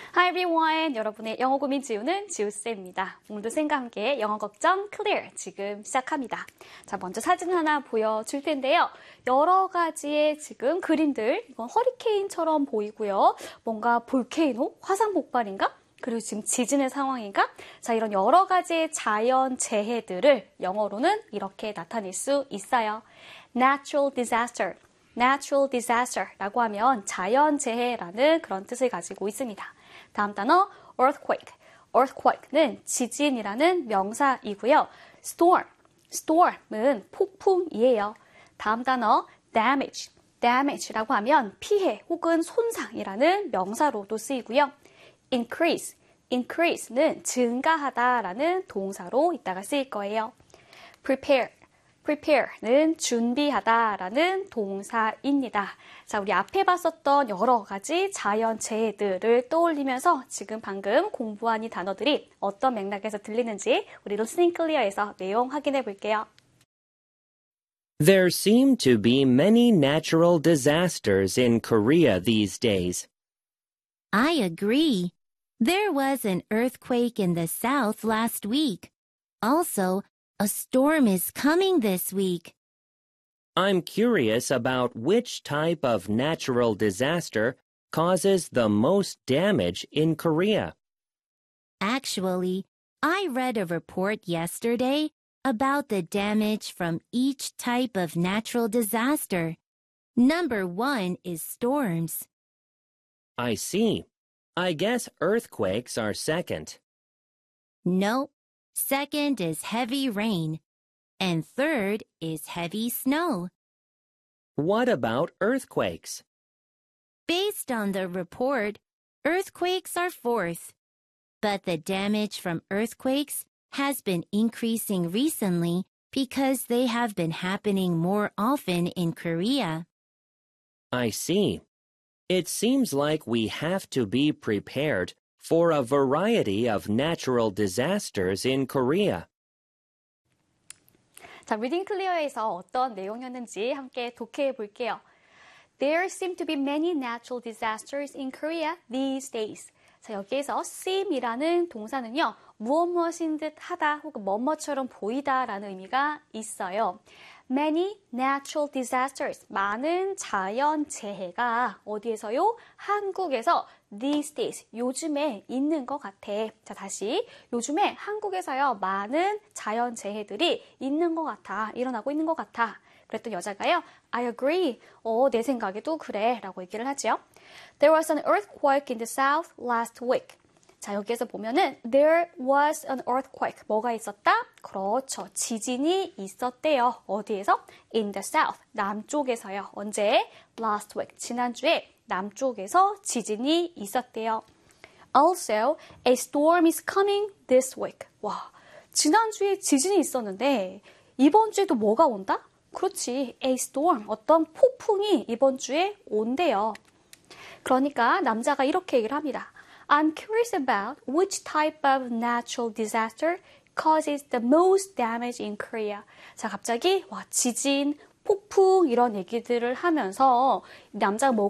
Hi everyone! 여러분의 영어 고민 지우는 지우쌤입니다. 오늘도 쌤과 함께 영어 걱정 clear 지금 시작합니다. 자, 먼저 사진 하나 보여줄 텐데요. 여러 가지의 지금 그림들, 이건 허리케인처럼 보이고요. 뭔가 볼케이노? 화산 폭발인가? 그리고 지금 지진의 상황인가? 자, 이런 여러 가지의 자연 재해들을 영어로는 이렇게 나타낼 수 있어요. Natural disaster. Natural disaster라고 하면 자연재해라는 그런 뜻을 가지고 있습니다. 다음 단어 earthquake. earthquake는 지진이라는 명사이고요. storm은 폭풍이에요. 다음 단어 damage. damage라고 하면 피해 혹은 손상이라는 명사로도 쓰이고요. increase는 증가하다라는 동사로 이따가 쓰일 거예요. prepare는 준비하다라는 동사입니다. 자, 우리 앞에 봤었던 여러 가지 자연재해들을 떠올리면서 지금 방금 공부한 이 단어들이 어떤 맥락에서 들리는지 우리 Listening Clear에서 내용 확인해 볼게요. There seem to be many natural disasters in Korea these days. I agree. There was an earthquake in the south last week. Also, a storm is coming this week. I'm curious about which type of natural disaster causes the most damage in Korea. Actually, I read a report yesterday about the damage from each type of natural disaster. Number 1 is storms. I see. I guess earthquakes are second. No, second is heavy rain. And third is heavy snow. What about earthquakes? Based on the report, earthquakes are fourth. But the damage from earthquakes has been increasing recently because they have been happening more often in Korea. I see. It seems like we have to be prepared for a variety of natural disasters in Korea. 자, 리딩 클리어에서 어떤 내용이었는지 함께 독해해 볼게요. There seem to be many natural disasters in Korea these days. 자, 여기에서 seem이라는 동사는요, 무엇인 듯 하다 혹은 뭐뭐처럼 보이다라는 의미가 있어요. Many natural disasters, 많은 자연재해가 어디에서요? 한국에서 these days, 요즘에 있는 것 같아. 자, 다시 요즘에 한국에서요, 많은 자연재해들이 있는 것 같아. 일어나고 있는 것 같아. 그랬던 여자가요, I agree. 내 생각에도 그래. 라고 얘기를 하죠. There was an earthquake in the south last week. 자, 여기에서 보면은 there was an earthquake. 뭐가 있었다? 그렇죠. 지진이 있었대요. 어디에서? In the south. 남쪽에서요. 언제? Last week. 지난주에 남쪽에서 지진이 있었대요. Also, a storm is coming this week. 와, 지난주에 지진이 있었는데 이번 주에도 뭐가 온다? 그렇지. A storm. 어떤 폭풍이 이번 주에 온대요. 그러니까 남자가 이렇게 얘기를 합니다. I'm curious about which type of natural disaster causes the most damage in Korea. 자, 갑자기 지진, 폭풍 이런 얘기들을 하면서 남자가